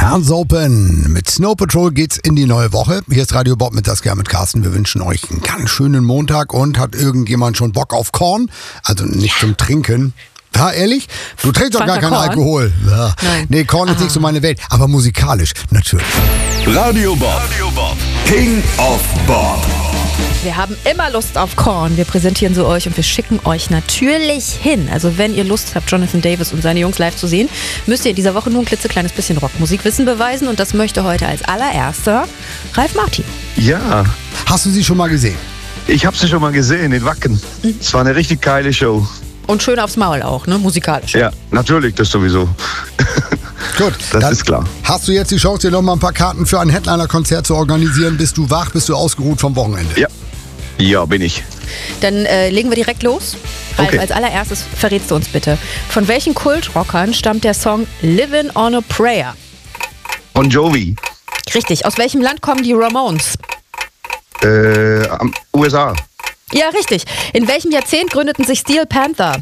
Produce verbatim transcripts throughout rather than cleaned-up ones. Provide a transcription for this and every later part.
Hands Open. Mit Snow Patrol geht's in die neue Woche. Hier ist Radio Bob mit Das Gern mit Carsten. Wir wünschen euch einen ganz schönen Montag. Und hat irgendjemand schon Bock auf Korn? Also nicht zum Trinken. Ja, ehrlich? Du trinkst doch gar keinen Korn? Alkohol. Ja. Nein. Nee, Korn ist nicht so meine Welt. Aber musikalisch, natürlich. Radio Bob. Radio Bob. King of Bob. Wir haben immer Lust auf Korn. Wir präsentieren sie euch und wir schicken euch natürlich hin. Also wenn ihr Lust habt, Jonathan Davis und seine Jungs live zu sehen, müsst ihr in dieser Woche nur ein klitzekleines bisschen Rockmusikwissen beweisen. Und das möchte heute als allererster Ralf Martin. Ja, Hast du sie schon mal gesehen? ich habe sie schon mal gesehen in Wacken. Es war eine richtig geile Show. Und schön aufs Maul auch, ne? Musikalisch. Ja, natürlich, das sowieso. Gut, Das dann ist klar. Hast du jetzt die Chance, dir noch mal ein paar Karten für ein Headliner-Konzert zu organisieren? Bist du wach? Bist du ausgeruht vom Wochenende? Ja, ja, bin ich. Dann äh, legen wir direkt los. Ralf, Okay. als allererstes verrätst du uns bitte, von welchen Kultrockern stammt der Song Livin' on a Prayer? Bon Jovi, Richtig. Aus welchem Land kommen die Ramones? äh, am U S A. Ja, richtig. In welchem Jahrzehnt gründeten sich Steel Panther?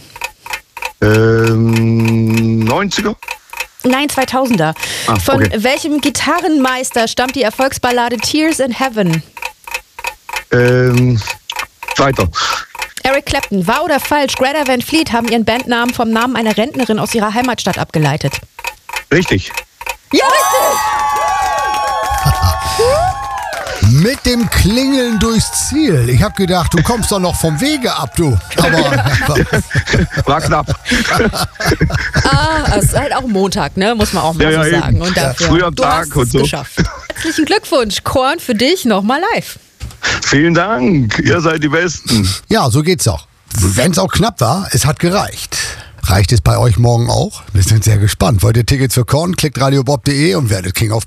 Ähm, neunziger? Nein, zweitausender. Ah, Von okay. welchem Gitarrenmeister stammt die Erfolgsballade Tears in Heaven? Ähm, zweiter. Eric Clapton. Wahr oder falsch? Greta Van Fleet haben ihren Bandnamen vom Namen einer Rentnerin aus ihrer Heimatstadt abgeleitet. Richtig. Ja, richtig! Mit dem Klingeln durchs Ziel. Ich habe gedacht, du kommst doch noch vom Wege ab, du. Aber War knapp. Ah, es ist halt auch Montag, ne? Muss man auch mal Ja, so ja, sagen. eben. Und Ja, dafür, früh am du Tag hast und es so. geschafft. Herzlichen Glückwunsch, Korn, für dich nochmal live. Vielen Dank, ihr seid die Besten. ja, so geht's doch. Wenn es auch knapp war, es hat gereicht. Reicht es bei euch morgen auch? Wir sind sehr gespannt. Wollt ihr Tickets für Korn? Klickt radiobob punkt de und werdet King of